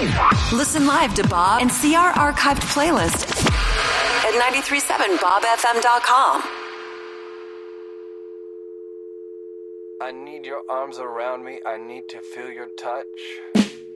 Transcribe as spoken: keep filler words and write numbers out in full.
Listen live to Bob and see our archived playlist at nine three seven bob f m dot com. I need your arms around me. I need to feel your touch.